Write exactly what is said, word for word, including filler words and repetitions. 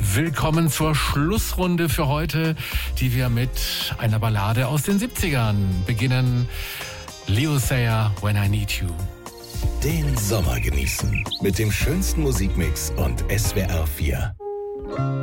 Willkommen zur Schlussrunde für heute, die wir mit einer Ballade aus den siebzigern beginnen. Leo Sayer, When I Need You. Den Sommer genießen mit dem schönsten Musikmix und S W R vier.